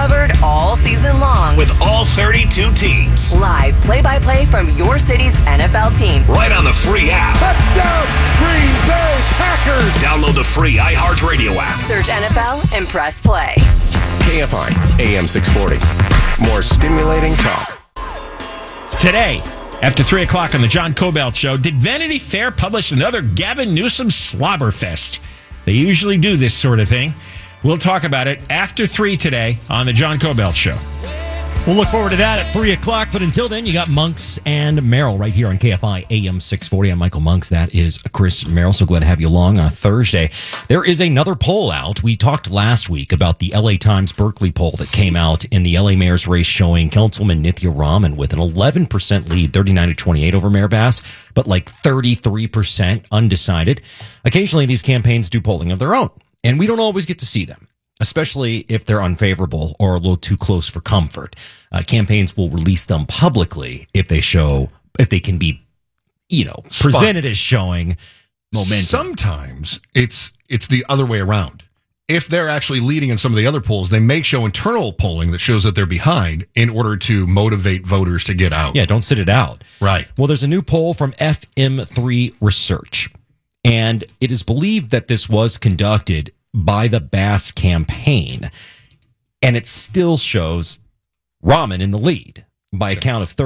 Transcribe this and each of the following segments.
covered all season long. With all 32 teams. Live play-by-play from your city's NFL team. Right on the free app. Touchdown, Green Bay Packers. Download the free iHeartRadio app. Search NFL and press play. KFI, AM 640. More stimulating talk. Today, after 3 o'clock on the John Cobalt Show, did Vanity Fair publish another Gavin Newsom slobberfest? They usually do this sort of thing. We'll talk about it after 3 today on the John Cobalt Show. We'll look forward to that at 3 o'clock. But until then, you got Monks and Merrill right here on KFI AM 640. I'm Michael Monks. That is Chris Merrill. So glad to have you along on a Thursday. There is another poll out. We talked last week about the LA Times Berkeley poll that came out in the LA mayor's race showing Councilwoman Nithya Raman with an 11% lead, 39-28 over Mayor Bass, but like 33% undecided. Occasionally, these campaigns do polling of their own, and we don't always get to see them, especially if they're unfavorable or a little too close for comfort. Campaigns will release them publicly if they can be, presented as showing momentum. Sometimes it's the other way around. If they're actually leading in some of the other polls, they may show internal polling that shows that they're behind in order to motivate voters to get out. Yeah, don't sit it out. Right. Well, there's a new poll from FM3 Research, and it is believed that this was conducted by the Bass campaign, and it still shows Raman in the lead by a count of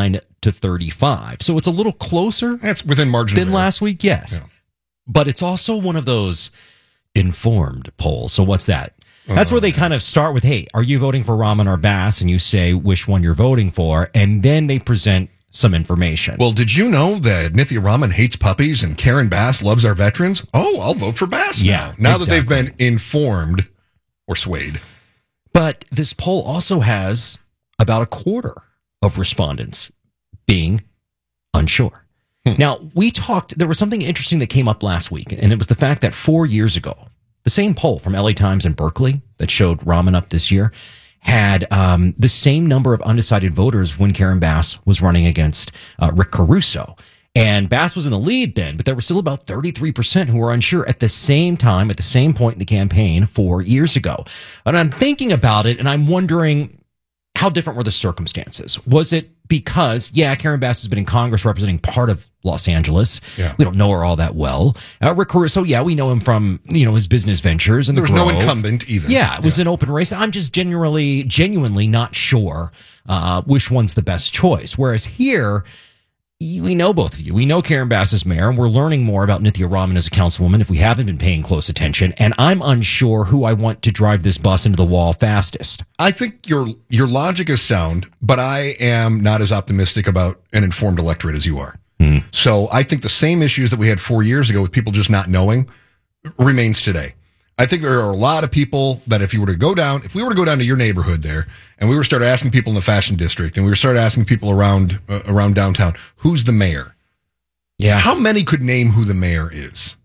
39-35. So it's a little closer. That's within margin than last week, yes. Yeah. But it's also one of those informed polls. So what's that? That's where they kind of start with, hey, are you voting for Raman or Bass? And you say which one you're voting for, and then they present some information. Well, did you know that Nithya Raman hates puppies and Karen Bass loves our veterans? Oh, I'll vote for Bass now that they've been informed or swayed. But this poll also has about a quarter of respondents being unsure. Now, there was something interesting that came up last week, and it was the fact that 4 years ago, the same poll from LA Times and Berkeley that showed Raman up this year had the same number of undecided voters when Karen Bass was running against Rick Caruso. And Bass was in the lead then, but there were still about 33% who were unsure at the same time, at the same point in the campaign 4 years ago. And I'm thinking about it, and I'm wondering, how different were the circumstances? Was it because, Karen Bass has been in Congress representing part of Los Angeles. Yeah. We don't know her all that well. Rick Caruso, we know him from, his business ventures. And there was no incumbent either. Yeah, it was an open race. I'm just genuinely not sure which one's the best choice. Whereas here, we know both of you. We know Karen Bass is mayor, and we're learning more about Nithya Raman as a councilwoman if we haven't been paying close attention. And I'm unsure who I want to drive this bus into the wall fastest. I think your logic is sound, but I am not as optimistic about an informed electorate as you are. So I think the same issues that we had 4 years ago with people just not knowing remains today. I think there are a lot of people that if we were to go down to your neighborhood there and we were to start asking people in the fashion district and we were to start asking people around downtown, who's the mayor? Yeah. How many could name who the mayor is?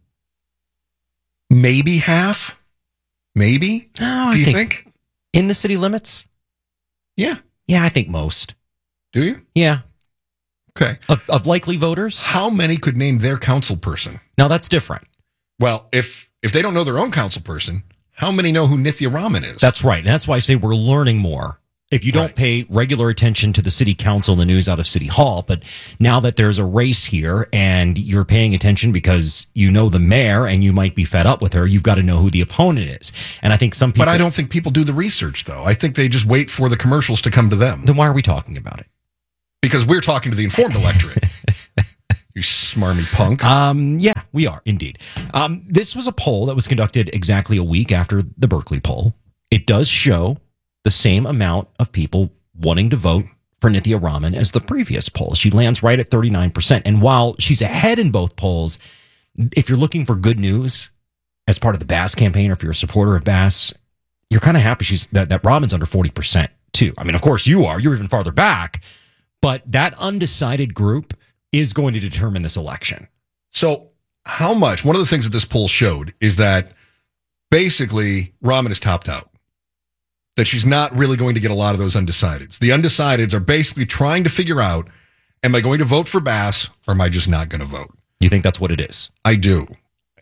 Maybe half? Maybe? Oh, Do you think? In the city limits? Yeah. Yeah, I think most. Do you? Yeah. Okay. Of likely voters? How many could name their council person? Now, that's different. Well, if they don't know their own council person, how many know who Nithya Raman is? That's right. And that's why I say we're learning more. If you don't pay regular attention to the city council and the news out of City Hall, but now that there's a race here and you're paying attention because you know the mayor and you might be fed up with her, you've got to know who the opponent is. And I think some people... But I don't think people do the research, though. I think they just wait for the commercials to come to them. Then why are we talking about it? Because we're talking to the informed electorate. You smarmy punk. Yeah, we are, indeed. This was a poll that was conducted exactly a week after the Berkeley poll. It does show the same amount of people wanting to vote for Nithya Raman as the previous poll. She lands right at 39%. And while she's ahead in both polls, if you're looking for good news as part of the Bass campaign, or if you're a supporter of Bass, you're kind of happy that Raman's under 40% too. I mean, of course you are. You're even farther back. But that undecided group is going to determine this election. So how much? One of the things that this poll showed is that basically Raman is topped out. That she's not really going to get a lot of those undecideds. The undecideds are basically trying to figure out, am I going to vote for Bass or am I just not going to vote? You think that's what it is? I do.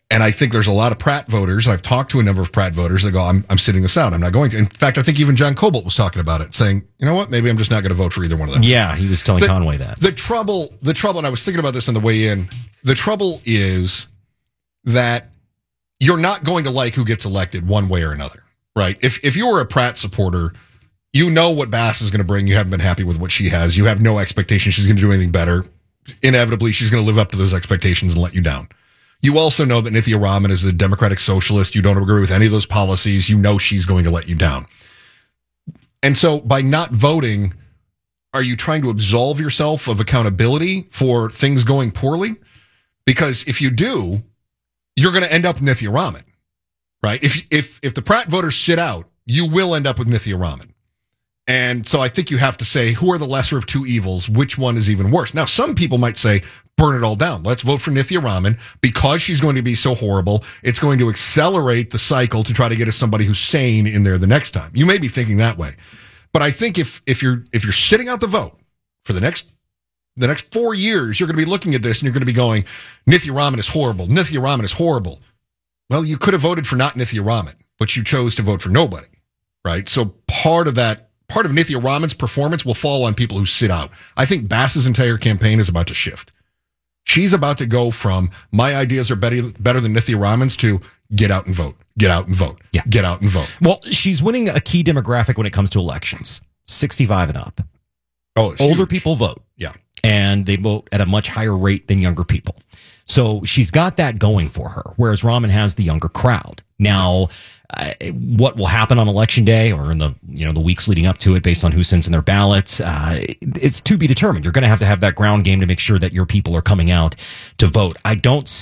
And I think there's a lot of Pratt voters. I've talked to a number of Pratt voters that go, I'm sitting this out. I'm not going to. In fact, I think even John Cobalt was talking about it, saying, you know what, maybe I'm just not going to vote for either one of them. Yeah, he was telling Conway that. The trouble, and I was thinking about this on the way in, the trouble is that you're not going to like who gets elected one way or another, right? If you were a Pratt supporter, you know what Bass is going to bring. You haven't been happy with what she has. You have no expectation she's going to do anything better. Inevitably, she's going to live up to those expectations and let you down. You also know that Nithya Raman is a Democratic socialist. You don't agree with any of those policies. You know she's going to let you down. And so by not voting, are you trying to absolve yourself of accountability for things going poorly? Because if you do, you're going to end up with Nithya Raman, right? If the Pratt voters sit out, you will end up with Nithya Raman. And so I think you have to say, who are the lesser of two evils? Which one is even worse? Now, some people might say, burn it all down. Let's vote for Nithya Raman because she's going to be so horrible. It's going to accelerate the cycle to try to get us somebody who's sane in there the next time. You may be thinking that way. But I think if you're sitting out the vote for the next 4 years, you're going to be looking at this and you're going to be going, Nithya Raman is horrible. Nithya Raman is horrible. Well, you could have voted for not Nithya Raman, but you chose to vote for nobody, right? So part of Nithya Raman's performance will fall on people who sit out. I think Bass's entire campaign is about to shift. She's about to go from my ideas are better than Nithya Raman's to get out and vote, get out and vote, get out and vote. Well, she's winning a key demographic when it comes to elections, 65 and up. Oh, it's older huge. people vote. Yeah. And they vote at a much higher rate than younger people. So she's got that going for her, whereas Raman has the younger crowd. Now, what will happen on election day or in the weeks leading up to it based on who sends in their ballots, it's to be determined. You're going to have that ground game to make sure that your people are coming out to vote. I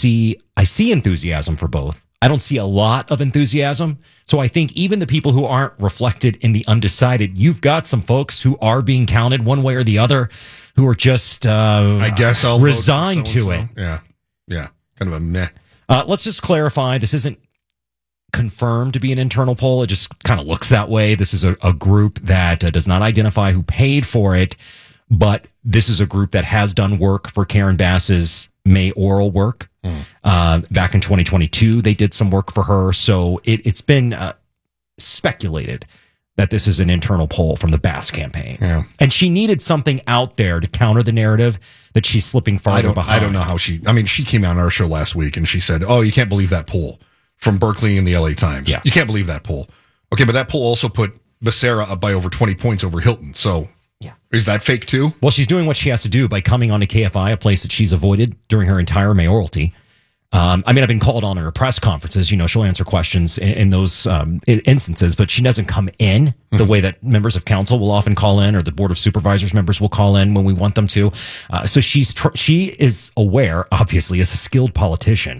see enthusiasm for both. I don't see a lot of enthusiasm. So I think even the people who aren't reflected in the undecided, you've got some folks who are being counted one way or the other who are just, I guess I'll resigned to it. Yeah. Yeah. Kind of a meh. Let's just clarify. This isn't confirmed to be an internal poll. It just kind of looks that way. This is a group that does not identify who paid for it, but this is a group that has done work for Karen Bass's mayoral work. Back in 2022, they did some work for her. So it's been speculated that this is an internal poll from the Bass campaign. Yeah. And she needed something out there to counter the narrative that she's slipping farther behind. I don't know how she came on our show last week and she said, oh, you can't believe that poll from Berkeley and the LA Times. Yeah. You can't believe that poll. Okay, but that poll also put Becerra up by over 20 points over Hilton. So is that fake too? Well, she's doing what she has to do by coming on to KFI, a place that she's avoided during her entire mayoralty. I've been called on her press conferences. She'll answer questions in those instances, but she doesn't come in the way that members of council will often call in, or the board of supervisors members will call in when we want them to. So she is aware, obviously, as a skilled politician,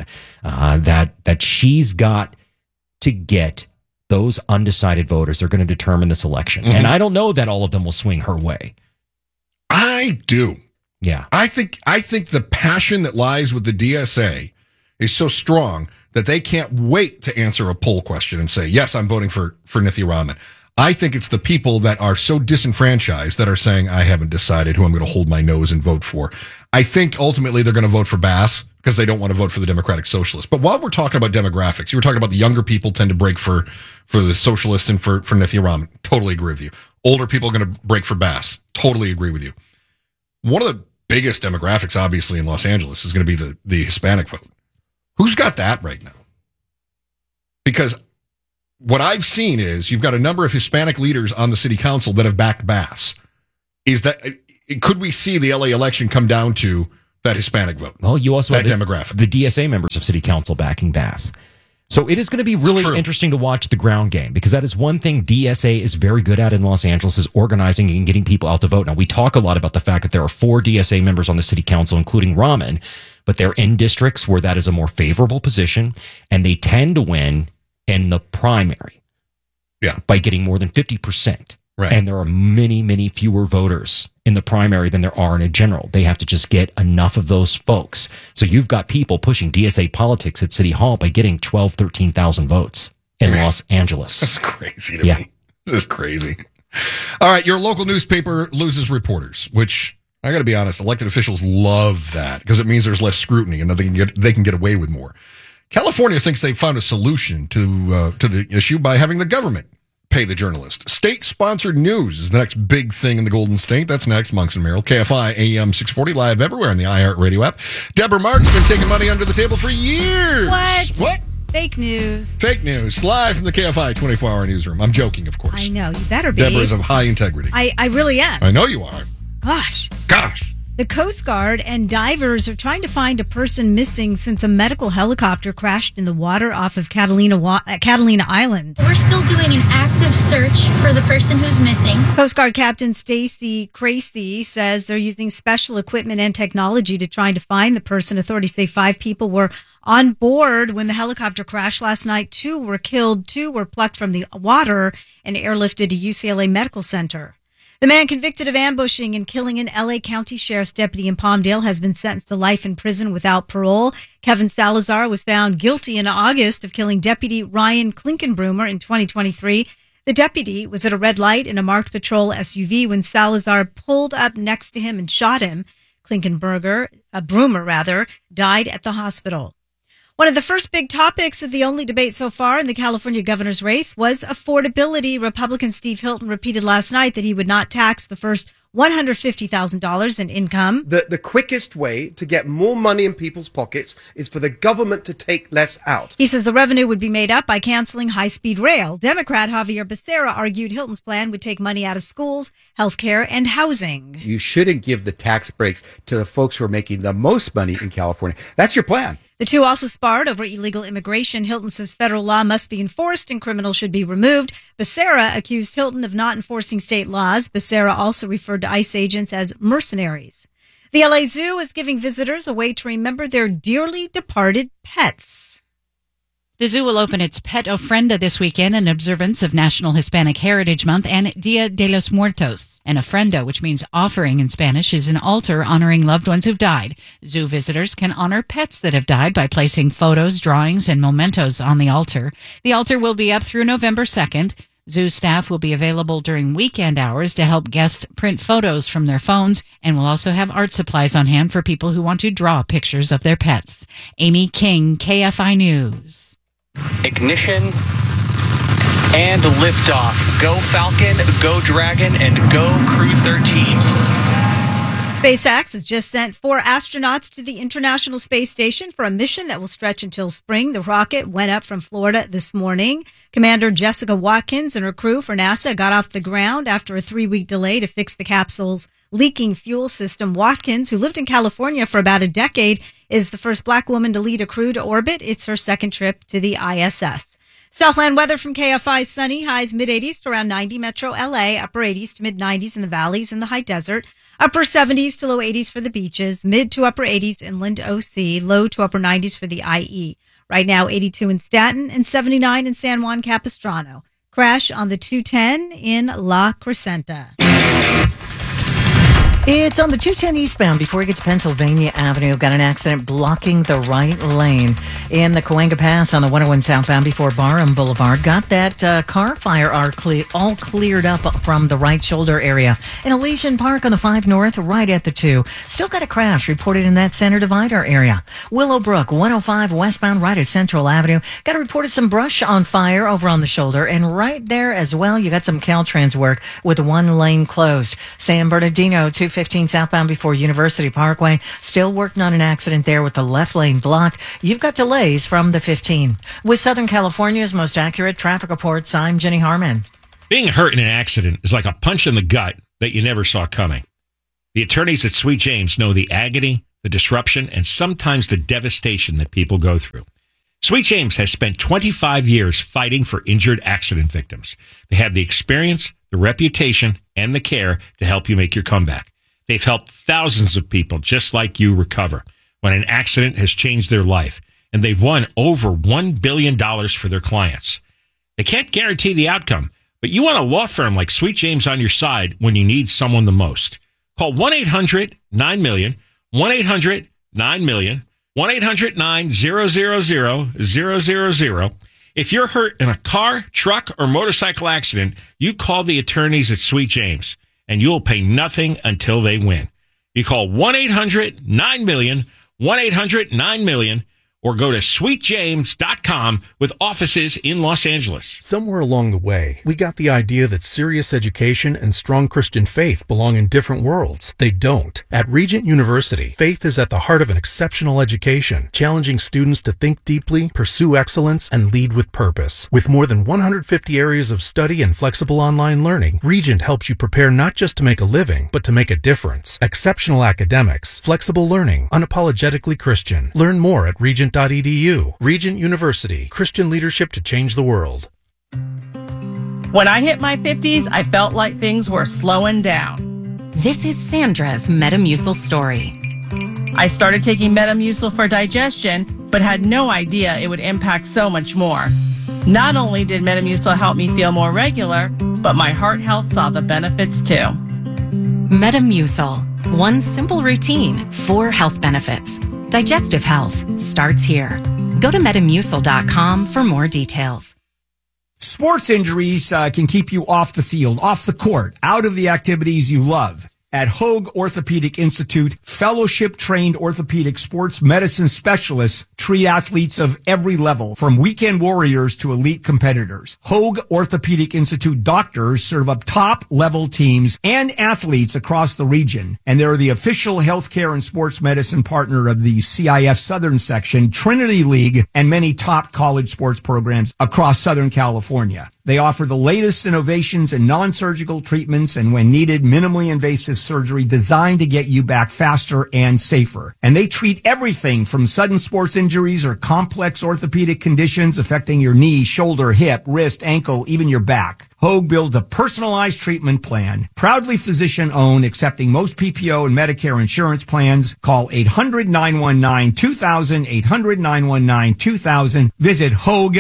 that she's got to get those undecided voters. They're going to determine this election, and I don't know that all of them will swing her way. I do. Yeah, I think the passion that lies with the DSA is so strong that they can't wait to answer a poll question and say, yes, I'm voting for Nithya Raman. I think it's the people that are so disenfranchised that are saying, I haven't decided who I'm going to hold my nose and vote for. I think ultimately they're going to vote for Bass because they don't want to vote for the Democratic Socialists. But while we're talking about demographics, you were talking about the younger people tend to break for the Socialists and for Nithya Raman. Totally agree with you. Older people are going to break for Bass. Totally agree with you. One of the biggest demographics, obviously, in Los Angeles is going to be the Hispanic vote. Who's got that right now? Because what I've seen is you've got a number of Hispanic leaders on the city council that have backed Bass. Could we see the LA election come down to that Hispanic vote? Well, you also that have demographic. The DSA members of city council backing Bass. So it is going to be really interesting to watch the ground game, because that is one thing DSA is very good at in Los Angeles, is organizing and getting people out to vote. Now, we talk a lot about the fact that there are 4 DSA members on the city council, including Raman, but they're in districts where that is a more favorable position, and they tend to win in the primary by getting more than 50%. Right. And there are many, many fewer voters in the primary than there are in a general. They have to just get enough of those folks. So you've got people pushing DSA politics at City Hall by getting 13,000 votes in Los Angeles. That's crazy to me. This is crazy. All right, your local newspaper loses reporters, which I got to be honest, elected officials love that because it means there's less scrutiny and that they can get away with more. California thinks they've found a solution to the issue by having the government pay the journalist. State-sponsored news is the next big thing in the Golden State. That's next. Monks and Merrill, KFI, AM 640, live everywhere on the iHeartRadio app. Deborah Mark's been taking money under the table for years. What? Fake news. Fake news. Live from the KFI 24-hour newsroom. I'm joking, of course. I know. You better be. Deborah is of high integrity. I really am. I know you are. Gosh. The Coast Guard and divers are trying to find a person missing since a medical helicopter crashed in the water off of Catalina Island. We're still doing an active search for the person who's missing. Coast Guard Captain Stacy Cracy says they're using special equipment and technology to try to find the person. Authorities say 5 people were on board when the helicopter crashed last night. 2 were killed, 2 were plucked from the water and airlifted to UCLA Medical Center. The man convicted of ambushing and killing an L.A. County Sheriff's deputy in Palmdale has been sentenced to life in prison without parole. Kevin Salazar was found guilty in August of killing Deputy Ryan Klinkenbroomer in 2023. The deputy was at a red light in a marked patrol SUV when Salazar pulled up next to him and shot him. Broomer, died at the hospital. One of the first big topics of the only debate so far in the California governor's race was affordability. Republican Steve Hilton repeated last night that he would not tax the first $150,000 in income. The quickest way to get more money in people's pockets is for the government to take less out. He says the revenue would be made up by canceling high-speed rail. Democrat Javier Becerra argued Hilton's plan would take money out of schools, healthcare, and housing. You shouldn't give the tax breaks to the folks who are making the most money in California. That's your plan. The two also sparred over illegal immigration. Hilton says federal law must be enforced and criminals should be removed. Becerra accused Hilton of not enforcing state laws. Becerra also referred to ICE agents as mercenaries. The LA Zoo is giving visitors a way to remember their dearly departed pets. The zoo will open its Pet Ofrenda this weekend in observance of National Hispanic Heritage Month and Dia de los Muertos. An ofrenda, which means offering in Spanish, is an altar honoring loved ones who've died. Zoo visitors can honor pets that have died by placing photos, drawings, and mementos on the altar. The altar will be up through November 2nd. Zoo staff will be available during weekend hours to help guests print photos from their phones and will also have art supplies on hand for people who want to draw pictures of their pets. Amy King, KFI News. Ignition and liftoff. Go Falcon, go Dragon, and go Crew 13. SpaceX has just sent 4 astronauts to the International Space Station for a mission that will stretch until spring. The rocket went up from Florida this morning. Commander Jessica Watkins and her crew for NASA got off the ground after a 3-week delay to fix the capsule's leaking fuel system. Watkins, who lived in California for about a decade, is the first black woman to lead a crew to orbit. It's her second trip to the ISS. Southland weather from KFI: sunny, highs mid-80s to around 90. Metro LA, upper 80s to mid-90s in the valleys and the high desert. Upper 70s to low 80s for the beaches. Mid to upper 80s inland OC. Low to upper 90s for the IE. Right now, 82 in Staten and 79 in San Juan Capistrano. Crash on the 210 in La Crescenta. It's on the 210 eastbound before you get to Pennsylvania Avenue. Got an accident blocking the right lane in the Cahuenga Pass on the 101 southbound before Barham Boulevard. Got that car fire all cleared up from the right shoulder area. In Elysian Park on the 5 North, right at the 2. Still got a crash reported in that center divider area. Willowbrook, 105 westbound right at Central Avenue. Got reported some brush on fire over on the shoulder. And right there as well, you got some Caltrans work with one lane closed. San Bernardino, 215 southbound before University Parkway. Still working on an accident there with the left lane blocked. You've got delays from the 15. With Southern California's most accurate traffic reports, I'm Jenny Harmon. Being hurt in an accident is like a punch in the gut that you never saw coming. The attorneys at Sweet James know the agony, the disruption, and sometimes the devastation that people go through. Sweet James has spent 25 years fighting for injured accident victims. They have the experience, the reputation, and the care to help you make your comeback. They've helped thousands of people just like you recover when an accident has changed their life, and they've won over $1 billion for their clients. They can't guarantee the outcome, but you want a law firm like Sweet James on your side when you need someone the most. Call 1-800-9-MILLION, 1-800-9-MILLION, 1-800-9-000-000. If you're hurt in a car, truck, or motorcycle accident, you call the attorneys at Sweet James, and you'll pay nothing until they win. You call 1-800-9-MILLION, 1-800-9-MILLION, or go to sweetjames.com with offices in Los Angeles. Somewhere along the way, we got the idea that serious education and strong Christian faith belong in different worlds. They don't. At Regent University, faith is at the heart of an exceptional education, challenging students to think deeply, pursue excellence, and lead with purpose. With more than 150 areas of study and flexible online learning, Regent helps you prepare not just to make a living, but to make a difference. Exceptional academics, flexible learning, unapologetically Christian. Learn more at regent.edu. Regent University, Christian leadership to change the world. When I hit my 50s, I felt like things were slowing down. This is Sandra's Metamucil story. I started taking Metamucil for digestion, but had no idea it would impact so much more. Not only did Metamucil help me feel more regular, but my heart health saw the benefits too. Metamucil. One simple routine, 4 health benefits. Digestive health starts here. Go to Metamucil.com for more details. Sports injuries can keep you off the field, off the court, out of the activities you love. At Hoag Orthopedic Institute, fellowship-trained orthopedic sports medicine specialists treat athletes of every level, from weekend warriors to elite competitors. Hoag Orthopedic Institute doctors serve up top-level teams and athletes across the region, and they're the official healthcare and sports medicine partner of the CIF Southern Section, Trinity League, and many top college sports programs across Southern California. They offer the latest innovations in non-surgical treatments and, when needed, minimally invasive surgery designed to get you back faster and safer. And they treat everything from sudden sports injuries or complex orthopedic conditions affecting your knee, shoulder, hip, wrist, ankle, even your back. Hoag builds a personalized treatment plan, proudly physician-owned, accepting most PPO and Medicare insurance plans. Call 800-919-2000, 800-919-2000. Visit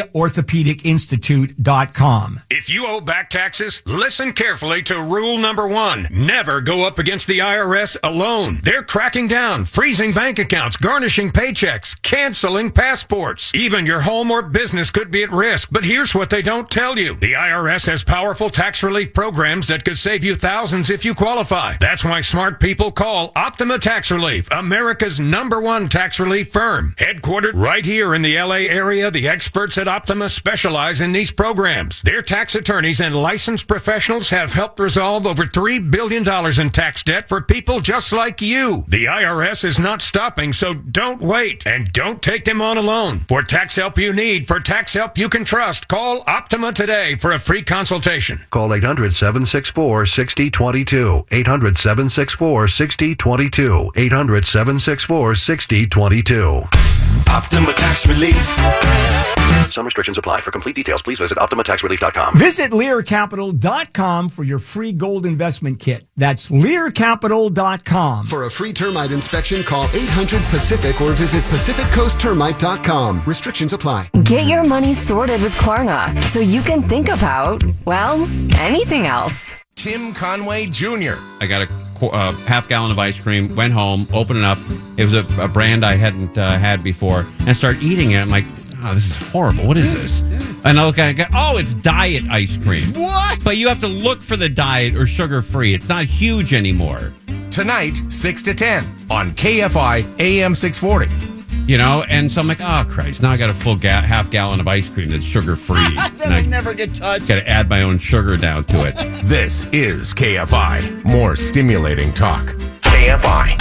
HoagOrthopedicInstitute.com. If you owe back taxes, listen carefully to rule number 1. Never go up against the IRS alone. They're cracking down, freezing bank accounts, garnishing paychecks, canceling passports. Even your home or business could be at risk. But here's what they don't tell you. The IRS has powerful tax relief programs that could save you thousands if you qualify. That's why smart people call Optima Tax Relief, America's #1 tax relief firm. Headquartered right here in the LA area, the experts at Optima specialize in these programs. Their tax attorneys and licensed professionals have helped resolve over $3 billion in tax debt for people just like you. The IRS is not stopping, so don't wait. And don't take them on alone. For tax help you need, for tax help you can trust, call Optima today for a free consultation. Call 800-764-6022. 800-764-6022. 800-764-6022. Optima Tax Relief. Some restrictions apply. For complete details, please visit OptimaTaxRelief.com. Visit LearCapital.com for your free gold investment kit. That's LearCapital.com. For a free termite inspection, call 800-PACIFIC or visit PacificCoastTermite.com. Restrictions apply. Get your money sorted with Klarna so you can think about, well, anything else. Tim Conway Jr. I got a half gallon of ice cream, went home, opened it up. It was a brand I hadn't had before, and I started eating it. I'm like, oh, this is horrible. What is this? And I look at it and go, oh, it's diet ice cream. What? But you have to look for the diet or sugar-free. It's not huge anymore. Tonight, 6 to 10 on KFI AM 640. You know, and so I'm like, oh, Christ, now I got a full half gallon of ice cream that's sugar-free. That'll never get touched. Got to add my own sugar down to it. This is KFI. More stimulating talk. KFI.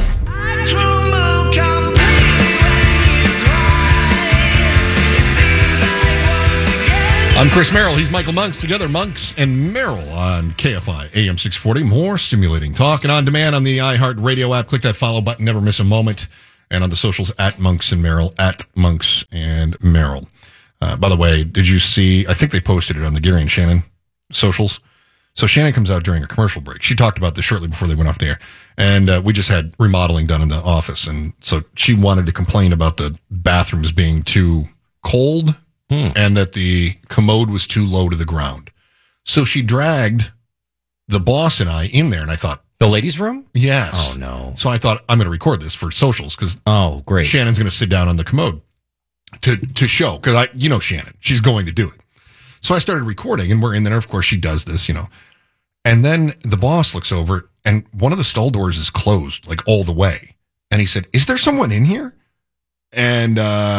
I'm Chris Merrill. He's Michael Monks. Together, Monks and Merrill on KFI AM 640. More stimulating talk and on demand on the iHeartRadio app. Click that follow button. Never miss a moment. And on the socials at Monks and Merrill, at Monks and Merrill. By the way, did you see, I think they posted it on the Gary and Shannon socials. So Shannon comes out during a commercial break. She talked about this shortly before they went off the air. And we just had remodeling done in the office. And so she wanted to complain about the bathrooms being too cold and that the commode was too low to the ground. So she dragged the boss and I in there, and I thought, the ladies' room? Yes. Oh, no. So I thought, I'm going to record this for socials because great. Shannon's going to sit down on the commode to show, because you know Shannon. She's going to do it. So I started recording, and we're in there. Of course, she does this, you know. And then the boss looks over, and one of the stall doors is closed, like all the way. And he said, is there someone in here? And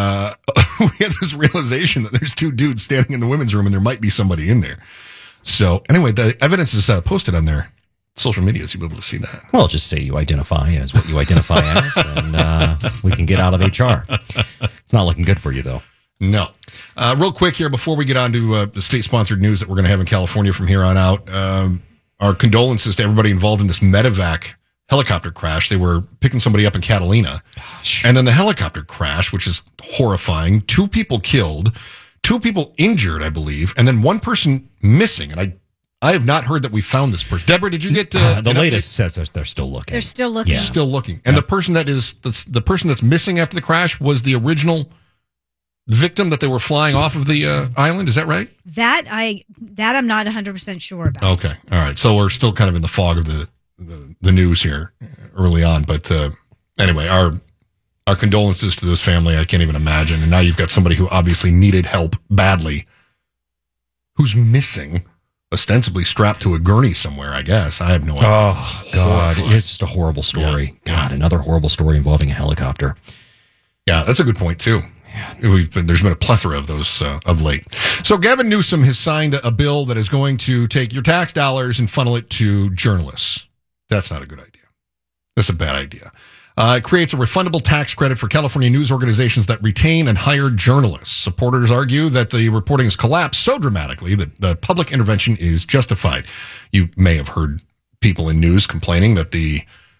we had this realization that there's two dudes standing in the women's room and there might be somebody in there. So anyway, the evidence is posted on their social media, so you'll be able to see that. Well, just say you identify as what you identify as, and we can get out of HR. It's not looking good for you, though. No. Real quick here, before we get on to the state-sponsored news that we're going to have in California from here on out, our condolences to everybody involved in this medevac helicopter crash. They were picking somebody up in Catalina. Gosh. And then the helicopter crash, which is horrifying. 2 people killed, 2 people injured, I believe, and then 1 person missing. And I have not heard that we found this person. Deborah, did you get the latest says they're still looking. They're still looking. Yeah. Still looking. And the person the person that's missing after the crash was the original victim that they were flying off of the island. Is that right? That I'm not 100% sure about. Okay. All right. So we're still kind of in the fog of the news here early on. But anyway, our condolences to this family. I can't even imagine. And now you've got somebody who obviously needed help badly, who's missing, ostensibly strapped to a gurney somewhere, I guess. I have no idea. Oh, God. It's just a horrible story. Yeah. God, another horrible story involving a helicopter. Yeah, that's a good point, too. There's been a plethora of those of late. So Gavin Newsom has signed a bill that is going to take your tax dollars and funnel it to journalists. That's not a good idea. That's a bad idea. It creates a refundable tax credit for California news organizations that retain and hire journalists. Supporters argue that the reporting has collapsed so dramatically that the public intervention is justified. You may have heard people in news complaining that the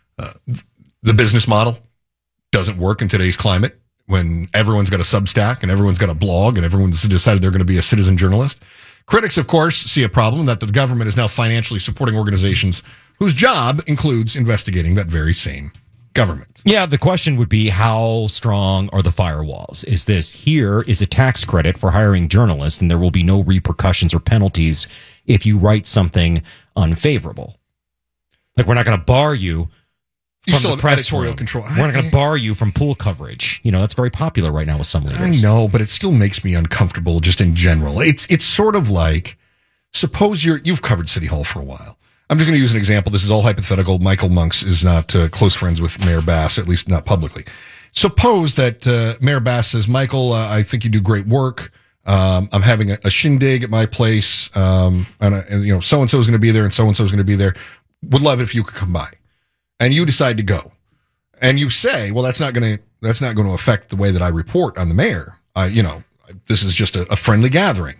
business model doesn't work in today's climate, when everyone's got a Substack and everyone's got a blog and everyone's decided they're going to be a citizen journalist. Critics, of course, see a problem that the government is now financially supporting organizations whose job includes investigating that very same government. Yeah, the question would be, how strong are the firewalls? Is this, here is a tax credit for hiring journalists and there will be no repercussions or penalties if you write something unfavorable? Like, we're not going to bar you from still the press editorial room. control. We're not going to bar you from pool coverage. You know, that's very popular right now with some leaders. I know, but it still makes me uncomfortable just in general. It's sort of like, suppose you've covered City Hall for a while. I'm just going to use an example. This is all hypothetical. Michael Monks is not close friends with Mayor Bass, at least not publicly. Suppose that Mayor Bass says, Michael, I think you do great work. I'm having a shindig at my place, and so-and-so is going to be there and so-and-so is going to be there. Would love it if you could come by. And you decide to go, and you say, "Well, that's not going to affect the way that I report on the mayor. This is just a friendly gathering."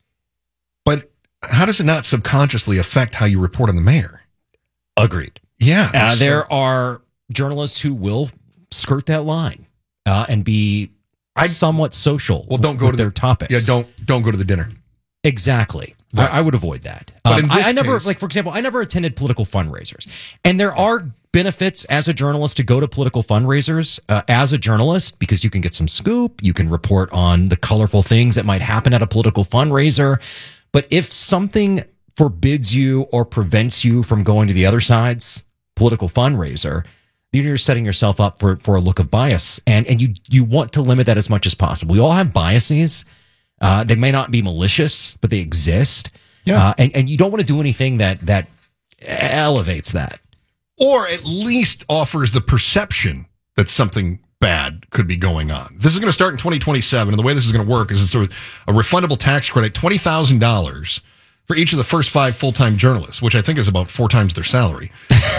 But how does it not subconsciously affect how you report on the mayor? Agreed. Yeah, there are journalists who will skirt that line and be somewhat social. Well, don't go to their topics. Yeah, don't go to the dinner. Exactly. Right. I would avoid that. But in this I never, case, like, for example, I never attended political fundraisers. And there are benefits as a journalist to go to political fundraisers as a journalist, because you can get some scoop. You can report on the colorful things that might happen at a political fundraiser. But if something forbids you or prevents you from going to the other side's political fundraiser, you're setting yourself up for a look of bias. And you want to limit that as much as possible. We all have biases. They may not be malicious, but they exist. Yeah. And you don't want to do anything that elevates that. Or at least offers the perception that something bad could be going on. This is going to start in 2027, and the way this is going to work is it's a refundable tax credit, $20,000 for each of the first 5 full-time journalists, which I think is about 4 times their salary.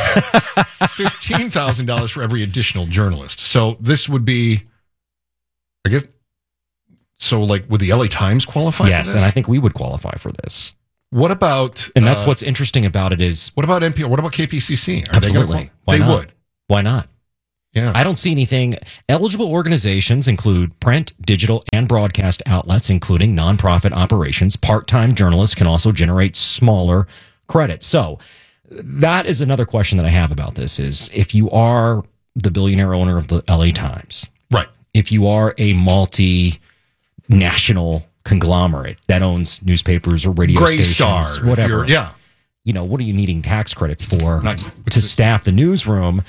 $15,000 for every additional journalist. So this would be, I guess, so like, would the LA Times qualify? Yes, and I think we would qualify for this. What about... And that's what's interesting about it is... What about NPR? What about KPCC? Absolutely. They would. Why not? Yeah. I don't see anything. Eligible organizations include print, digital, and broadcast outlets, including nonprofit operations. Part-time journalists can also generate smaller credits. So that is another question that I have about this is, if you are the billionaire owner of the LA Times... Right. If you are a multi-national conglomerate that owns newspapers or radio stations, Star, whatever. Yeah. What are you needing tax credits for to staff the newsroom?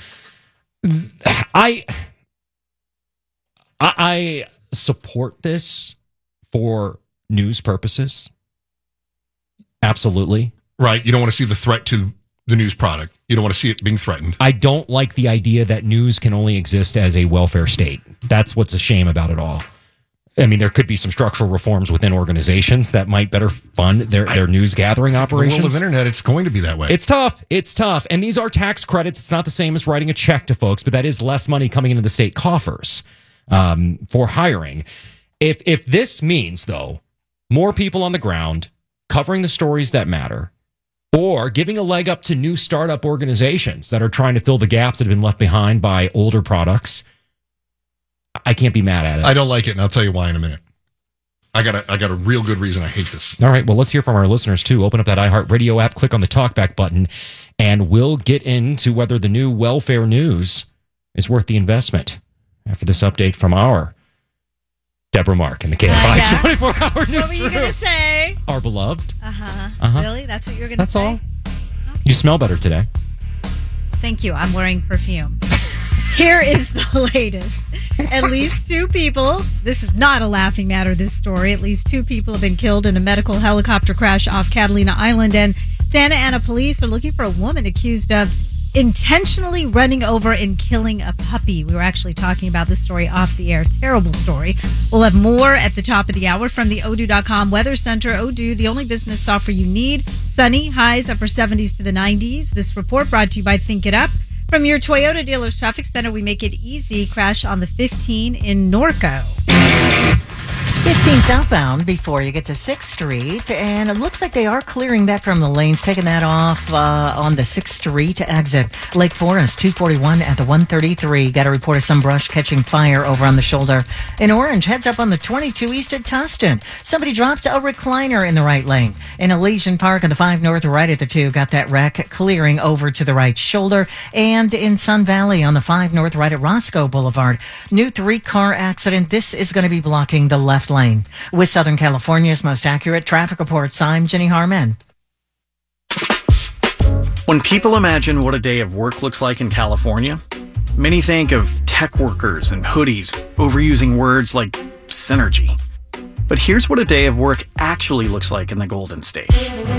I support this for news purposes. Absolutely. Right. You don't want to see the threat to the news product. You don't want to see it being threatened. I don't like the idea that news can only exist as a welfare state. That's what's a shame about it all. I mean, there could be some structural reforms within organizations that might better fund their news gathering operations. The world of internet, it's going to be that way. It's tough. It's tough. And these are tax credits. It's not the same as writing a check to folks, but that is less money coming into the state coffers for hiring. If this means, though, more people on the ground covering the stories that matter, or giving a leg up to new startup organizations that are trying to fill the gaps that have been left behind by older products, I can't be mad at it. I don't like it, and I'll tell you why in a minute. I got a real good reason I hate this. All right, well, let's hear from our listeners, too. Open up that iHeartRadio app, click on the talkback button, and we'll get into whether the new welfare news is worth the investment after this update from our Deborah Mark in the KFI 24-hour newsroom. What were you going to say? Our beloved. Really? That's what you're going to say? That's all. You smell better today. Thank you. I'm wearing perfume. Here is the latest. At least 2 people, this is not a laughing matter, this story. At least 2 people have been killed in a medical helicopter crash off Catalina Island, and Santa Ana police are looking for a woman accused of intentionally running over and killing a puppy. We were actually talking about this story off the air. Terrible story. We'll have more at the top of the hour from the Odoo.com Weather Center. Odoo, the only business software you need. Sunny, highs upper 70s to the 90s. This report brought to you by Think It Up. From your Toyota dealer's traffic center, we make it easy. Crash on the 15 in Norco. 15 southbound before you get to 6th Street, and it looks like they are clearing that from the lanes, taking that off on the 6th Street exit. Lake Forest, 241 at the 133. Got a report of some brush catching fire over on the shoulder. In Orange, heads up on the 22 east at Tustin. Somebody dropped a recliner in the right lane. In Elysian Park on the 5 north, right at the 2, got that wreck clearing over to the right shoulder. And in Sun Valley on the 5 north, right at Roscoe Boulevard, new 3-car accident. This is going to be blocking the left lane. With Southern California's most accurate traffic reports, I'm Jenny Harmon. When people imagine what a day of work looks like in California, many think of tech workers and hoodies, overusing words like synergy. But here's what a day of work actually looks like in the Golden State.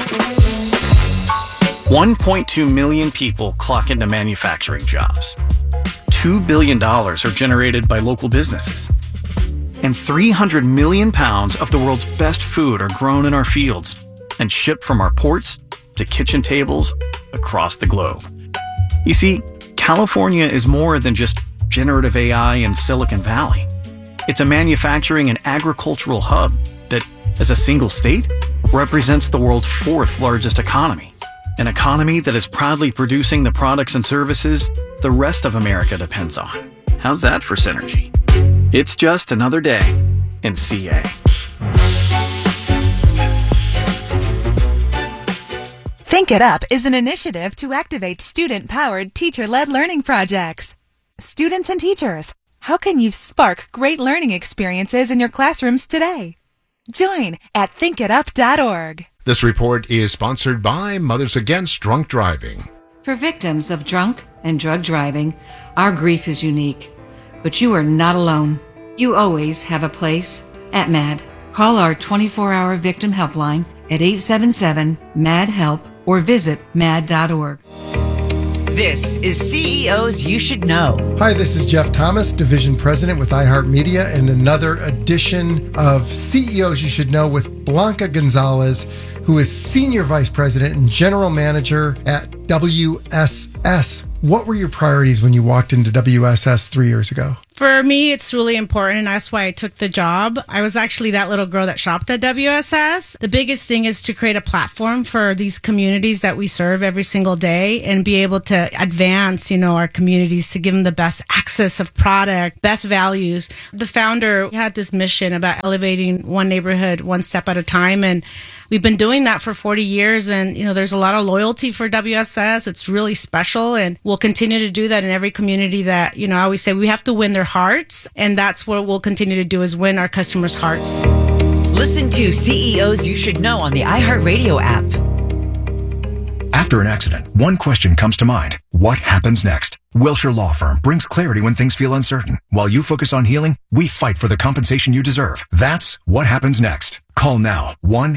1.2 million people clock into manufacturing jobs. $2 billion are generated by local businesses. And 300 million pounds of the world's best food are grown in our fields and shipped from our ports to kitchen tables across the globe. You see, California is more than just generative AI and Silicon Valley. It's a manufacturing and agricultural hub that, as a single state, represents the world's 4th largest economy. An economy that is proudly producing the products and services the rest of America depends on. How's that for synergy? It's just another day in CA. Think It Up is an initiative to activate student-powered, teacher-led learning projects. Students and teachers, how can you spark great learning experiences in your classrooms today? Join at thinkitup.org. This report is sponsored by Mothers Against Drunk Driving. For victims of drunk and drug driving, our grief is unique. But you are not alone. You always have a place at MAD. Call our 24-hour victim helpline at 877-MAD-HELP or visit mad.org. This is CEOs You Should Know. Hi, this is Jeff Thomas, Division President with iHeartMedia, and another edition of CEOs You Should Know with Blanca Gonzalez, who is Senior Vice President and General Manager at WSS. What were your priorities when you walked into WSS 3 years ago? For me, it's really important, and that's why I took the job. I was actually that little girl that shopped at WSS. The biggest thing is to create a platform for these communities that we serve every single day and be able to advance, our communities to give them the best access of product, best values. The founder had this mission about elevating one neighborhood one step at a time, and we've been doing that for 40 years, and, there's a lot of loyalty for WSS. It's really special, and we'll continue to do that in every community that, I always say we have to win their hearts, and that's what we'll continue to do is win our customers' hearts. Listen to CEOs You Should Know on the iHeartRadio app. After an accident, one question comes to mind. What happens next? Wilshire Law Firm brings clarity when things feel uncertain. While you focus on healing, we fight for the compensation you deserve. That's what happens next. Call now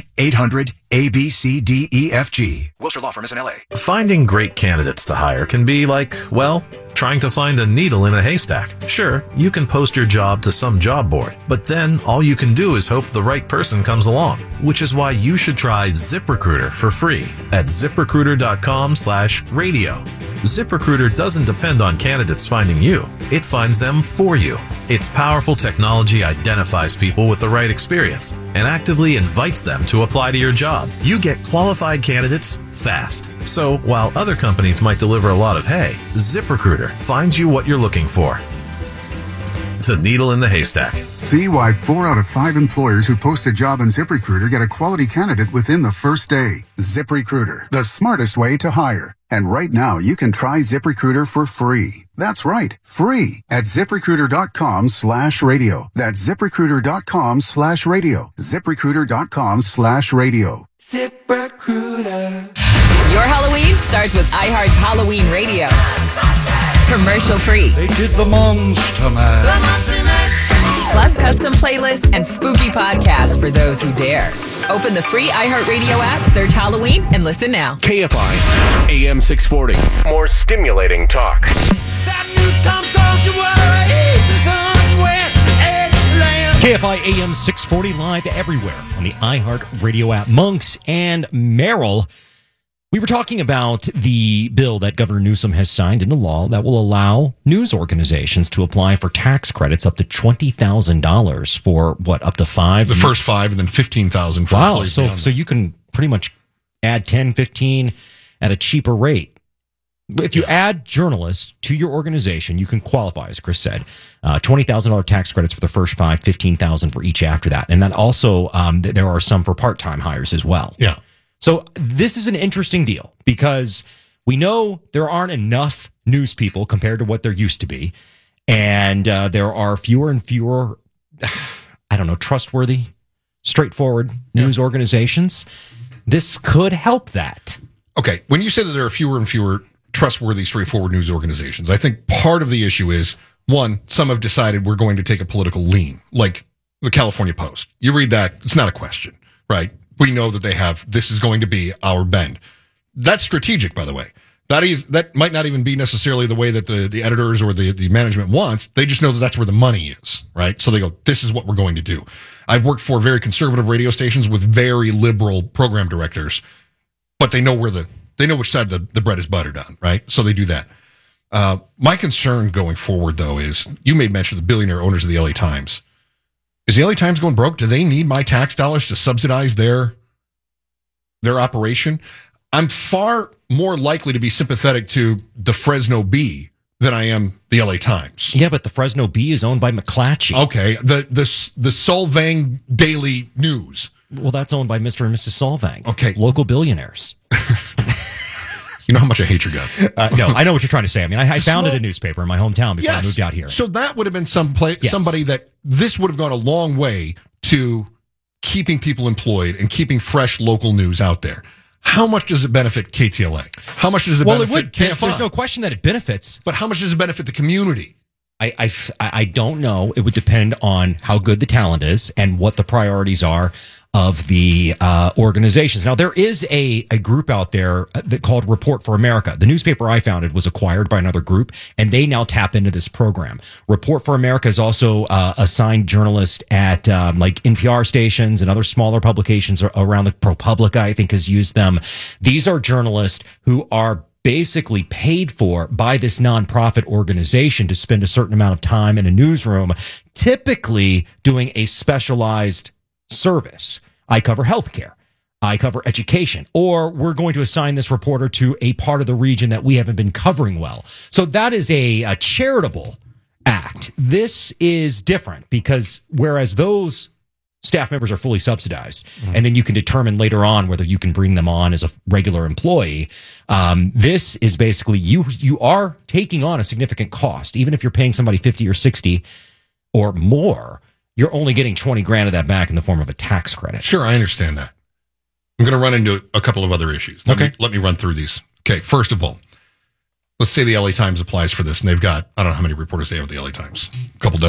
1-800-ABCDEFG. Wilshire Law Firm is in LA. Finding great candidates to hire can be like, well, trying to find a needle in a haystack. Sure, you can post your job to some job board, but then all you can do is hope the right person comes along, which is why you should try ZipRecruiter for free at ZipRecruiter.com/radio. ZipRecruiter doesn't depend on candidates finding you. It finds them for you. Its powerful technology identifies people with the right experience and actively invites them to apply to your job. You get qualified candidates fast. So while other companies might deliver a lot of hay, ZipRecruiter finds you what you're looking for. The needle in the haystack. See why 4 out of 5 employers who post a job on ZipRecruiter get a quality candidate within the first day. ZipRecruiter, the smartest way to hire. And right now, you can try ZipRecruiter for free. That's right, free at ZipRecruiter.com/radio. That's ZipRecruiter.com/radio. ZipRecruiter.com/radio. ZipRecruiter. Your Halloween starts with iHeart's Halloween Radio. Commercial free. They did the Monster Mash. Plus custom playlists and spooky podcasts for those who dare. Open the free iHeartRadio app, search Halloween, and listen now. KFI, AM 640. More stimulating talk. KFI AM 640 live everywhere on the iHeartRadio app. Monks and Merrill. We were talking about the bill that Governor Newsom has signed into law that will allow news organizations to apply for tax credits up to $20,000 for up to 5? The first 5 and then $15,000 for wow. So you can pretty much add 10, 15 at a cheaper rate. If you add journalists to your organization, you can qualify, as Chris said, $20,000 tax credits for the first 5, $15,000 for each after that. And then also there are some for part-time hires as well. Yeah. So this is an interesting deal because we know there aren't enough news people compared to what there used to be. And there are fewer and fewer, trustworthy, straightforward news organizations. This could help that. Okay. When you say that there are fewer and fewer trustworthy, straightforward news organizations, I think part of the issue is, one, some have decided we're going to take a political lean, like the California Post. You read that, it's not a question, right? We know that they have, this is going to be our bend. That's strategic, by the way. That might not even be necessarily the way that the editors or the management wants. They just know that that's where the money is, right? So they go, this is what we're going to do. I've worked for very conservative radio stations with very liberal program directors, but they know which side the bread is buttered on, right? So they do that. My concern going forward, though, is you made mention of the billionaire owners of the LA Times. Is the LA Times going broke? Do they need my tax dollars to subsidize their operation? I'm far more likely to be sympathetic to the Fresno Bee than I am the LA Times. Yeah, but the Fresno Bee is owned by McClatchy. Okay, the Solvang Daily News. Well, that's owned by Mr. and Mrs. Solvang. Okay. Local billionaires. You know how much I hate your guts. No, I know what you're trying to say. I mean, I founded a newspaper in my hometown before I moved out here. So that would have been somebody that this would have gone a long way to keeping people employed and keeping fresh local news out there. How much does it benefit KTLA? How much does it benefit KFI? There's no question that it benefits. But how much does it benefit the community? I don't know. It would depend on how good the talent is and what the priorities are of the organizations. Now, there is a group out there called Report for America. The newspaper I founded was acquired by another group, and they now tap into this program. Report for America is also assigned journalist at like NPR stations and other smaller publications around. The ProPublica, I think, has used them. These are journalists who are basically paid for by this nonprofit organization to spend a certain amount of time in a newsroom, typically doing a specialized service. I cover healthcare. I cover education. Or we're going to assign this reporter to a part of the region that we haven't been covering well. So that is a charitable act. This is different because whereas those staff members are fully subsidized, and then you can determine later on whether you can bring them on as a regular employee. This is basically you are taking on a significant cost. Even if you're paying somebody 50 or 60 or more, you're only getting 20 grand of that back in the form of a tax credit. Sure, I understand that. I'm going to run into a couple of other issues. Let me run through these. Okay, first of all, let's say the LA Times applies for this, and they've got, I don't know how many reporters they have at the LA Times. A couple dozen?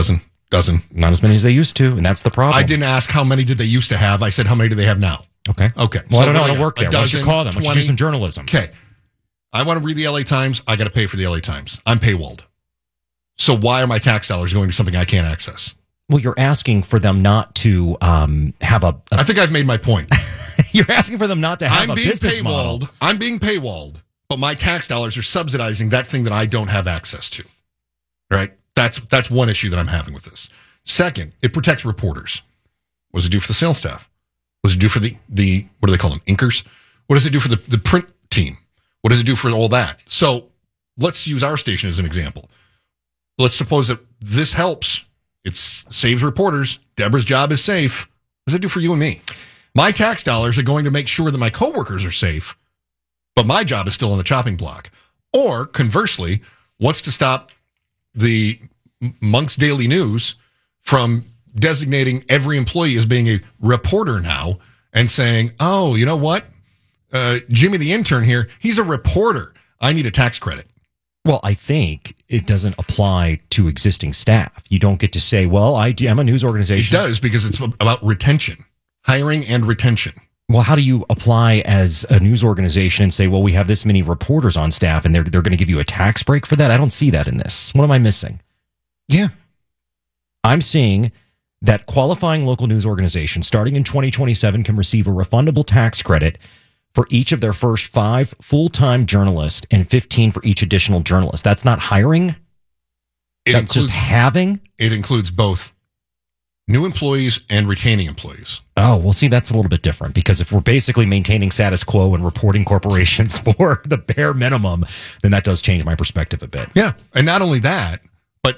Dozen. Not as many as they used to, and that's the problem. I didn't ask how many did they used to have. I said how many do they have now. Okay. Okay. Well, I don't know what how do to they work got? there. A Why don't you dozen, call them? Why don't you do 20? some journalism? Okay. I want to read the LA Times. I got to pay for the LA Times. I'm paywalled. So why are my tax dollars going to something I can't access? Well, you're asking for them not to have a. I think I've made my point. You're asking for them not to have I'm a being business model. paywalled. I'm being paywalled, but my tax dollars are subsidizing that thing that I don't have access to. Right? That's one issue that I'm having with this. Second, it protects reporters. What does it do for the sales staff? What does it do for the what do they call them? Inkers? What does it do for the print team? What does it do for all that? So let's use our station as an example. Let's suppose that this helps. It saves reporters. Deborah's job is safe. What does it do for you and me? My tax dollars are going to make sure that my coworkers are safe, but my job is still on the chopping block. Or conversely, what's to stop the Monk's Daily News from designating every employee as being a reporter now and saying, oh, you know what? Jimmy the intern here, he's a reporter. I need a tax credit. Well, I think it doesn't apply to existing staff. You don't get to say, well, I'm a news organization. It does, because it's about retention, hiring and retention. Well, how do you apply as a news organization and say, well, we have this many reporters on staff and they're going to give you a tax break for that? I don't see that in this. What am I missing? Yeah. I'm seeing that qualifying local news organizations starting in 2027 can receive a refundable tax credit for each of their first 5 full-time journalists and 15 for each additional journalist. That's not hiring. That's just having. It includes both new employees and retaining employees. Oh, well, see, that's a little bit different, because if we're basically maintaining status quo and reporting corporations for the bare minimum, then that does change my perspective a bit. Yeah. And not only that, but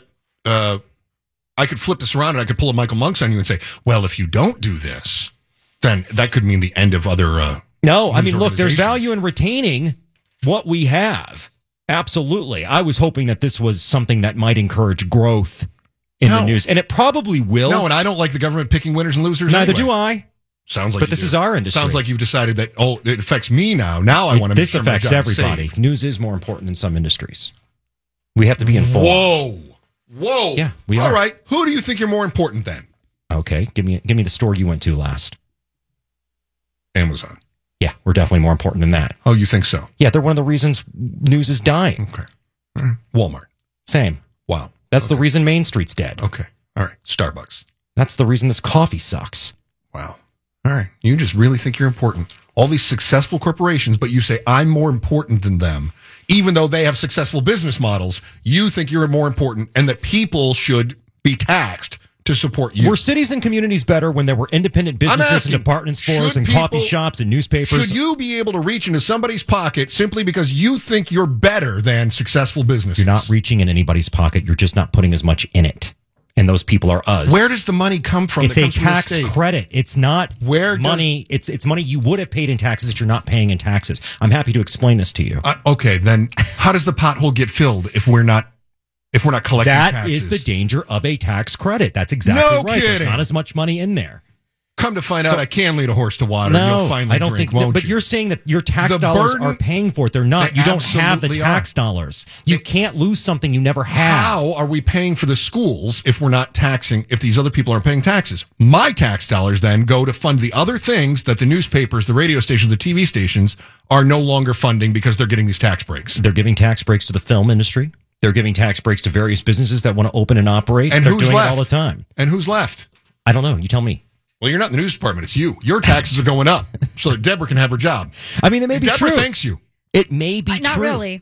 I could flip this around and I could pull a Michael Monks on you and say, well, if you don't do this, then that could mean the end of other No, I news mean, look, there's organizations. value in retaining what we have. Absolutely. I was hoping that this was something that might encourage growth in the news, and it probably will. No, and I don't like the government picking winners and losers. Neither anyway. do I. Sounds like, but this is our industry. Sounds like you've decided that. Oh, it affects me now. Now I want to. This make sure affects my job is everybody. safe. News is more important than some industries. We have to be informed. Whoa. Yeah, we are. All right. Who do you think you're more important than? Okay, give me the store you went to last. Amazon. Yeah, we're definitely more important than that. Oh, you think so? Yeah, they're one of the reasons news is dying. Okay. Walmart. Same. Wow. That's the reason Main Street's dead. Okay. All right. Starbucks. That's the reason this coffee sucks. Wow. All right. You just really think you're important. All these successful corporations, but you say, I'm more important than them. Even though they have successful business models, you think you're more important and that people should be taxed to support you. Were cities and communities better when there were independent businesses and department stores and coffee shops and newspapers? Should you be able to reach into somebody's pocket simply because you think you're better than successful businesses? You're not reaching in anybody's pocket. You're just not putting as much in it. And those people are us. Where does the money come from? It's that a comes from the tax state? credit. It's not money. It's money you would have paid in taxes that you're not paying in taxes. I'm happy to explain this to you. Okay, then how does the pothole get filled if we're not collecting That taxes? is the danger of a tax credit. That's exactly No right. There's kidding. not as much money in there. Come to find out, I can lead a horse to water. No, You'll finally I don't drink, think. won't But you? you're saying that your tax The dollars burden- are paying for it. They're not. They You don't have the absolutely tax dollars. You can't lose something you never had. How are we paying for the schools if we're not taxing, if these other people aren't paying taxes? My tax dollars then go to fund the other things that the newspapers, the radio stations, the TV stations are no longer funding because they're getting these tax breaks. They're giving tax breaks to the film industry. They're giving tax breaks to various businesses that want to open and operate. And They're who's doing left? it all the time. And who's left? I don't know. You tell me. Well, you're not in the news department. It's you. Your taxes are going up so that Deborah can have her job. I mean, it may be Deborah true. thanks you. It may be Not true. really.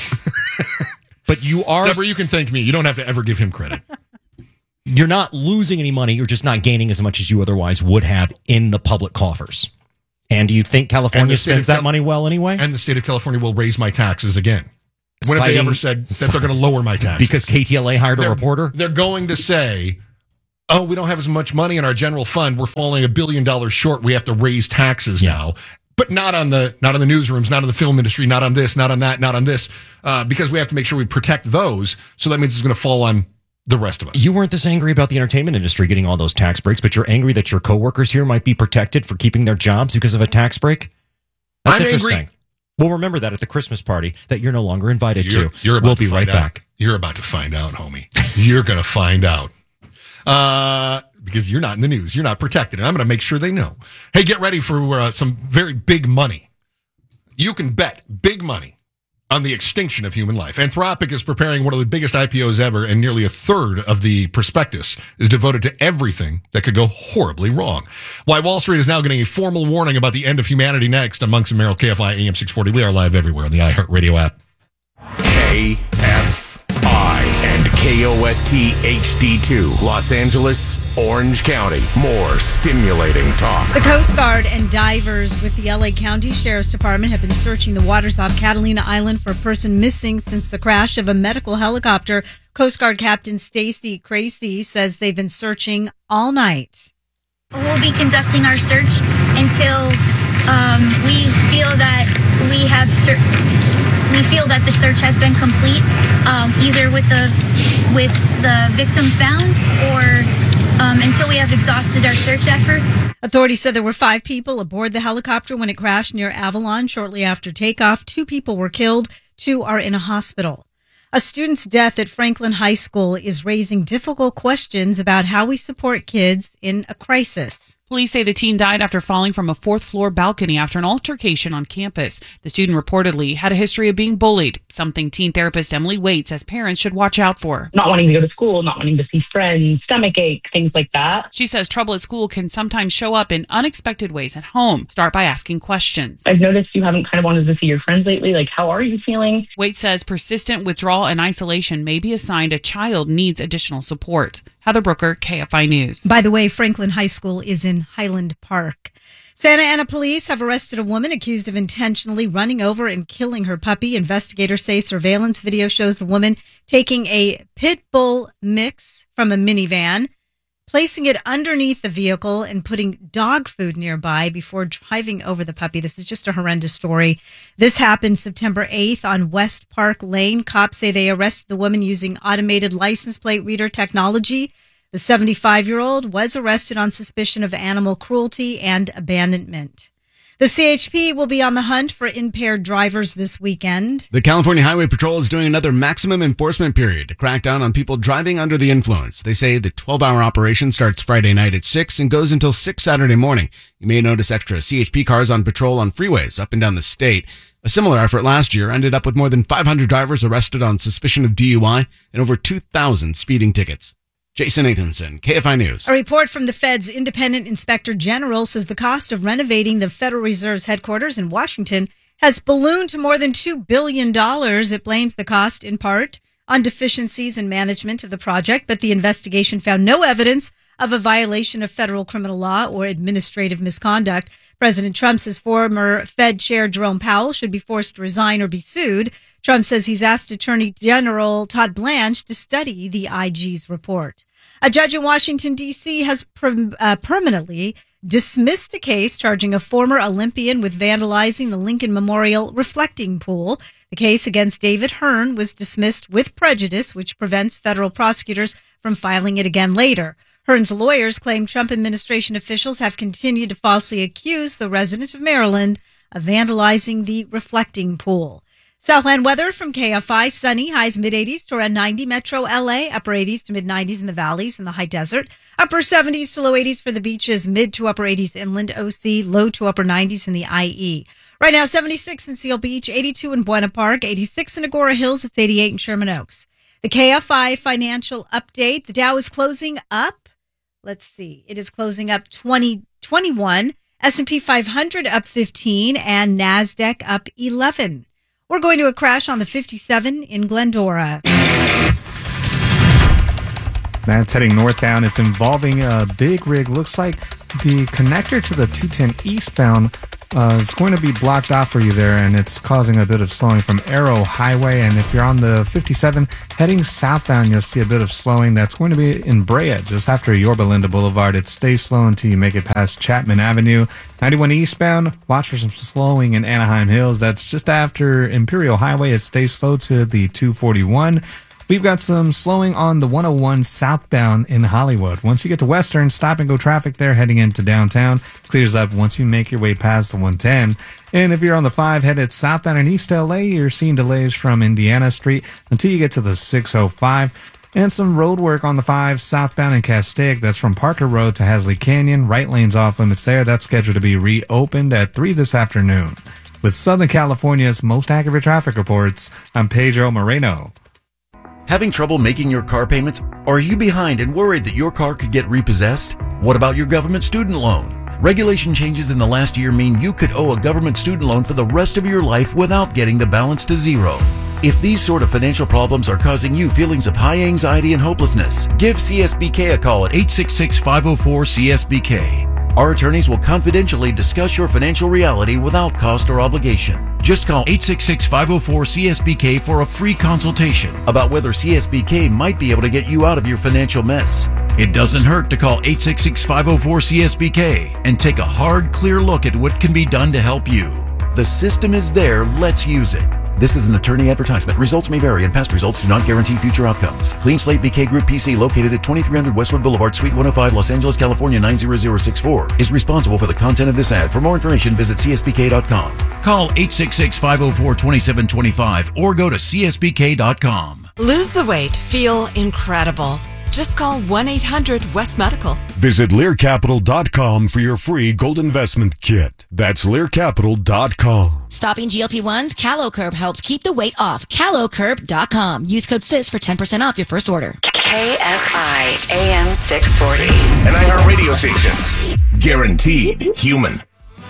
But you are. Deborah, you can thank me. You don't have to ever give him credit. You're not losing any money. You're just not gaining as much as you otherwise would have in the public coffers. And do you think And California the state spends of that money well anyway? And the state of California will raise my taxes again. When have they Citing- ever said that they're going to lower my taxes? Because KTLA hired a reporter? They're going to say, oh, we don't have as much money in our general fund. We're falling $1 billion short. We have to raise taxes now. But not on the newsrooms, not on the film industry, not on this, not on that, not on this, because we have to make sure we protect those. So that means it's going to fall on the rest of us. You weren't this angry about the entertainment industry getting all those tax breaks, but you're angry that your coworkers here might be protected for keeping their jobs because of a tax break? That's I'm interesting. angry. We'll remember that at the Christmas party that you're no longer invited to. You're about We'll to be find right out. back. You're about to find out, homie. You're going to find out. Because you're not in the news. You're not protected. And I'm going to make sure they know. Hey, get ready for some very big money. You can bet big money on the extinction of human life. Anthropic is preparing one of the biggest IPOs ever, and nearly a third of the prospectus is devoted to everything that could go horribly wrong. Why Wall Street is now getting a formal warning about the end of humanity next. On Monks and Merrill, KFI AM 640. We are live everywhere on the iHeartRadio app. KFI and KOST HD2, Los Angeles, Orange County. More stimulating talk. The Coast Guard and divers with the LA County Sheriff's Department have been searching the waters off Catalina Island for a person missing since the crash of a medical helicopter. Coast Guard Captain Stacy Crazy says they've been searching all night. We'll be conducting our search until we feel that the search has been complete, either with the victim found or until we have exhausted our search efforts. Authorities said there were 5 people aboard the helicopter when it crashed near Avalon shortly after takeoff. 2 people were killed. 2 are in a hospital. A student's death at Franklin High School is raising difficult questions about how we support kids in a crisis. Police say the teen died after falling from a 4th-floor balcony after an altercation on campus. The student reportedly had a history of being bullied, something teen therapist Emily Waite says parents should watch out for. Not wanting to go to school, not wanting to see friends, stomach ache, things like that. She says trouble at school can sometimes show up in unexpected ways at home. Start by asking questions. I've noticed you haven't kind of wanted to see your friends lately. Like, how are you feeling? Waite says persistent withdrawal and isolation may be a sign a child needs additional support. Heather Brooker, KFI News. By the way, Franklin High School is in Highland Park. Santa Ana police have arrested a woman accused of intentionally running over and killing her puppy. Investigators say surveillance video shows the woman taking a pit bull mix from a minivan, placing it underneath the vehicle and putting dog food nearby before driving over the puppy. This is just a horrendous story. This happened September 8th on West Park Lane. Cops say they arrested the woman using automated license plate reader technology. The 75-year-old was arrested on suspicion of animal cruelty and abandonment. The CHP will be on the hunt for impaired drivers this weekend. The California Highway Patrol is doing another maximum enforcement period to crack down on people driving under the influence. They say the 12-hour operation starts Friday night at 6 and goes until 6 Saturday morning. You may notice extra CHP cars on patrol on freeways up and down the state. A similar effort last year ended up with more than 500 drivers arrested on suspicion of DUI and over 2,000 speeding tickets. Jason Nathanson, KFI News. A report from the Fed's independent inspector general says the cost of renovating the Federal Reserve's headquarters in Washington has ballooned to more than $2 billion. It blames the cost in part on deficiencies in management of the project, but the investigation found no evidence of a violation of federal criminal law or administrative misconduct. President Trump says former Fed Chair Jerome Powell should be forced to resign or be sued. Trump says he's asked Attorney General Todd Blanche to study the IG's report. A judge in Washington, D.C. has permanently dismissed a case charging a former Olympian with vandalizing the Lincoln Memorial reflecting pool. The case against David Hearn was dismissed with prejudice, which prevents federal prosecutors from filing it again later. Hearn's lawyers claim Trump administration officials have continued to falsely accuse the resident of Maryland of vandalizing the reflecting pool. Southland weather from KFI. Sunny, highs mid-80s to around 90. Metro LA, upper 80s to mid-90s in the valleys and the high desert. Upper 70s to low 80s for the beaches, mid to upper 80s inland OC, low to upper 90s in the IE. Right now, 76 in Seal Beach, 82 in Buena Park, 86 in Agora Hills, it's 88 in Sherman Oaks. The KFI financial update. The Dow is closing up. Let's see. It is closing up 2021. S&P 500 up 15 and NASDAQ up 11. We're going to a crash on the 57 in Glendora. That's heading northbound. It's involving a big rig. Looks like the connector to the 210 eastbound is going to be blocked off for you there, and it's causing a bit of slowing from Arrow Highway. And if you're on the 57 heading southbound, you'll see a bit of slowing. That's going to be in Brea, just after Yorba Linda Boulevard. It stays slow until you make it past Chapman Avenue. 91 eastbound, watch for some slowing in Anaheim Hills. That's just after Imperial Highway. It stays slow to the 241. We've got some slowing on the 101 southbound in Hollywood. Once you get to Western, stop and go traffic there heading into downtown. Clears up once you make your way past the 110. And if you're on the 5 headed southbound in East LA, you're seeing delays from Indiana Street until you get to the 605. And some road work on the 5 southbound in Castaic. That's from Parker Road to Hasley Canyon. Right lane's off limits there. That's scheduled to be reopened at 3 this afternoon. With Southern California's most accurate traffic reports, I'm Pedro Moreno. Having trouble making your car payments? Or are you behind and worried that your car could get repossessed? What about your government student loan? Regulation changes in the last year mean you could owe a government student loan for the rest of your life without getting the balance to zero. If these sort of financial problems are causing you feelings of high anxiety and hopelessness, give CSBK a call at 866-504-CSBK. Our attorneys will confidentially discuss your financial reality without cost or obligation. Just call 866-504-CSBK for a free consultation about whether CSBK might be able to get you out of your financial mess. It doesn't hurt to call 866-504-CSBK and take a hard, clear look at what can be done to help you. The system is there. Let's use it. This is an attorney advertisement. Results may vary, and past results do not guarantee future outcomes. Clean Slate BK Group PC, located at 2300 Westwood Boulevard, Suite 105, Los Angeles, California 90064, is responsible for the content of this ad. For more information, visit csbk.com. Call 866-504-2725 or go to csbk.com. Lose the weight. Feel incredible. Just call 1-800-WEST-MEDICAL. Visit LearCapital.com for your free gold investment kit. That's LearCapital.com. Stopping GLP-1s, CaloCurb helps keep the weight off. CaloCurb.com. Use code SIS for 10% off your first order. KFI AM 640. An iHeart radio station. Guaranteed human.